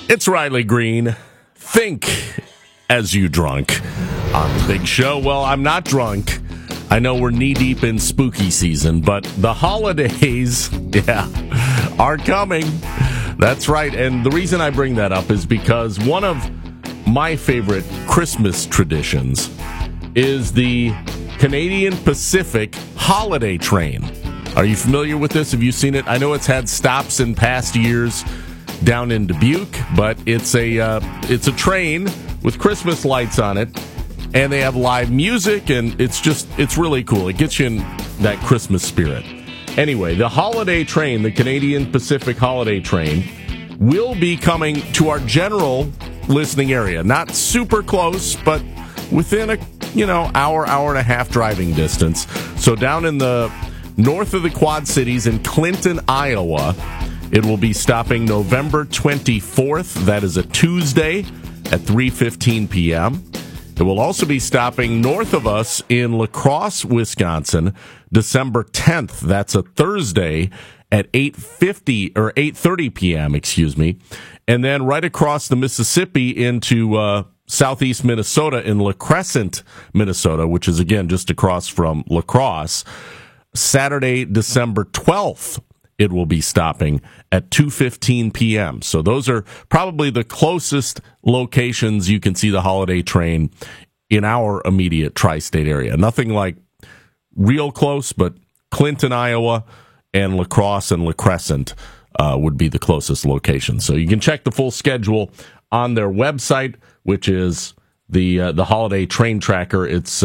It's Riley Green. Think as you drunk on the big show. Well, I'm not drunk. I know we're knee-deep in spooky season, but the holidays, are coming. That's right. And the reason I bring that up is because one of my favorite Christmas traditions is the Canadian Pacific holiday train. Are you familiar with this? Have you seen it? I know it's had stops in past years down in Dubuque, but it's a train with Christmas lights on it, and they have live music, and it's really cool. It gets you in that Christmas spirit. Anyway, the holiday train, the Canadian Pacific holiday train, will be coming to our general listening area. Not super close, but within hour and a half driving distance. So down in the north of the Quad Cities in Clinton, Iowa, it will be stopping November 24th. That is a Tuesday at 3:15 p.m. It will also be stopping north of us in La Crosse, Wisconsin, December 10th. That's a Thursday at 8:30 p.m., And then right across the Mississippi into southeast Minnesota in La Crescent, Minnesota, which is, again, just across from La Crosse, Saturday, December 12th. It will be stopping at 2:15 p.m. So those are probably the closest locations you can see the holiday train in our immediate tri-state area. Nothing like real close, but Clinton, Iowa, and La Crosse and La Crescent would be the closest location. So you can check the full schedule on their website, which is the holiday train tracker. It's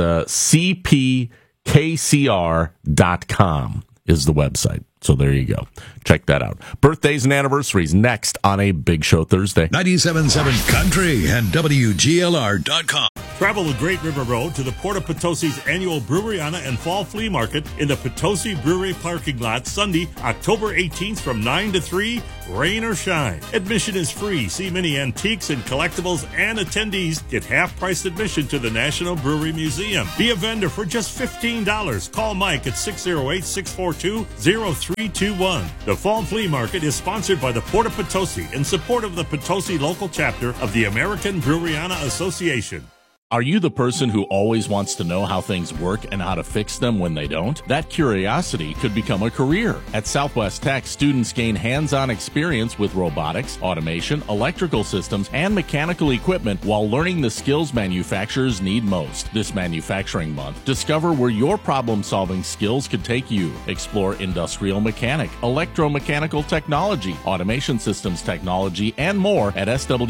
cpkcr.com is the website. So there you go. Check that out. Birthdays and anniversaries next on a Big Show Thursday. 97.7 Country and WGLR.com. Travel the Great River Road to the Port of Potosi's annual Breweriana and Fall Flea Market in the Potosi Brewery parking lot Sunday, October 18th from 9 to 3, rain or shine. Admission is free. See many antiques and collectibles, and attendees get half-price admission to the National Brewery Museum. Be a vendor for just $15. Call Mike at 608-642-0321. The Fall Flea Market is sponsored by the Port of Potosi in support of the Potosi local chapter of the American Breweriana Association. Are you the person who always wants to know how things work and how to fix them when they don't? That curiosity could become a career. At Southwest Tech, students gain hands-on experience with robotics, automation, electrical systems, and mechanical equipment while learning the skills manufacturers need most. This manufacturing month, discover where your problem-solving skills could take you. Explore industrial mechanic, electromechanical technology, automation systems technology, and more at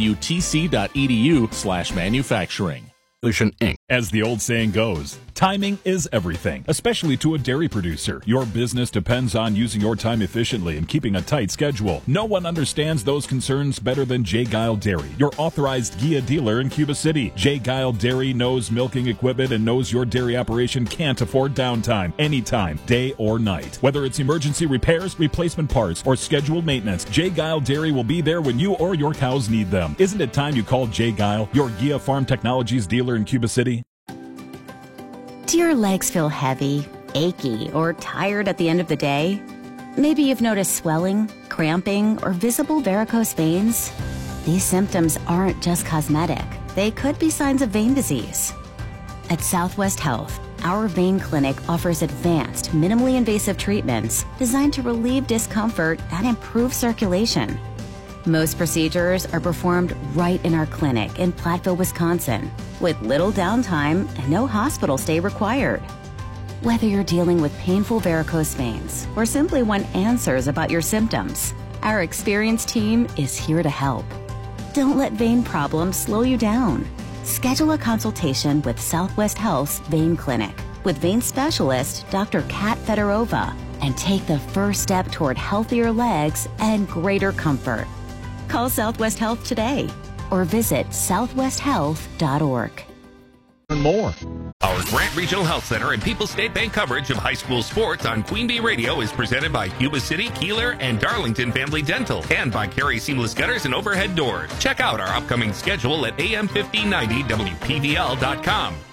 swtc.edu/manufacturing. Inc. As the old saying goes, timing is everything, especially to a dairy producer. Your business depends on using your time efficiently and keeping a tight schedule. No one understands those concerns better than J. Geil Dairy, your authorized Gia dealer in Cuba City. J. Geil Dairy knows milking equipment and knows your dairy operation can't afford downtime anytime, day or night. Whether it's emergency repairs, replacement parts, or scheduled maintenance, J. Geil Dairy will be there when you or your cows need them. Isn't it time you called J. Geil, your Gia Farm Technologies dealer in Cuba City? Do your legs feel heavy, achy, or tired at the end of the day? Maybe you've noticed swelling, cramping, or visible varicose veins. These symptoms aren't just cosmetic. They could be signs of vein disease. At Southwest Health, our vein clinic offers advanced, minimally invasive treatments designed to relieve discomfort and improve circulation. Most procedures are performed right in our clinic in Platteville, Wisconsin, with little downtime and no hospital stay required. Whether you're dealing with painful varicose veins or simply want answers about your symptoms, our experienced team is here to help. Don't let vein problems slow you down. Schedule a consultation with Southwest Health's Vein Clinic with vein specialist Dr. Kat Fedorova and take the first step toward healthier legs and greater comfort. Call Southwest Health today or visit southwesthealth.org. And more. Our Grant Regional Health Center and People's State Bank coverage of high school sports on Queen Bee Radio is presented by Cuba City, Keeler, and Darlington Family Dental, and by Carey Seamless Gutters and Overhead Doors. Check out our upcoming schedule at am1590wpvl.com.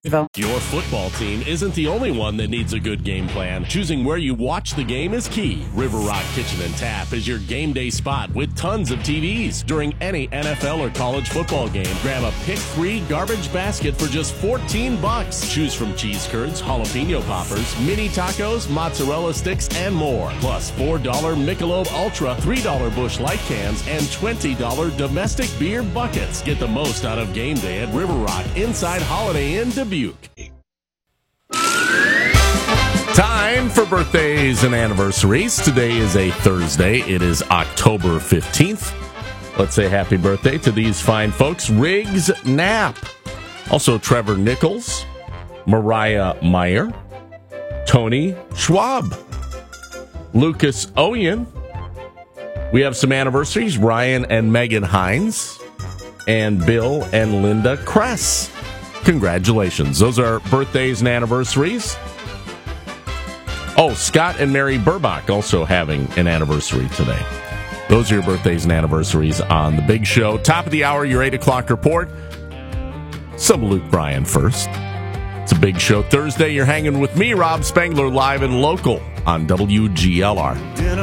Your football team isn't the only one that needs a good game plan. Choosing where you watch the game is key. River Rock Kitchen and Tap is your game day spot with tons of TVs. During any NFL or college football game, grab a pick-free garbage basket for just $14. Choose from cheese curds, jalapeno poppers, mini tacos, mozzarella sticks, and more. Plus $4 Michelob Ultra, $3 Busch Light cans, and $20 domestic beer buckets. Get the most out of game day at River Rock inside Holiday Inn Dubuque. Time for birthdays and anniversaries. Today is a Thursday. It is October 15th. Let's say happy birthday to these fine folks. Riggs Knapp. Also Trevor Nichols, Mariah Meyer, Tony Schwab, Lucas Oyen. We have some anniversaries. Ryan and Megan Hines, and Bill and Linda Kress. Congratulations. Those are birthdays and anniversaries. Oh, Scott and Mary Burbach also having an anniversary today. Those are your birthdays and anniversaries on The Big Show. Top of the hour, your 8 o'clock report. Some Luke Bryan first. It's a Big Show Thursday. You're hanging with me, Rob Spangler, live and local on WGLR.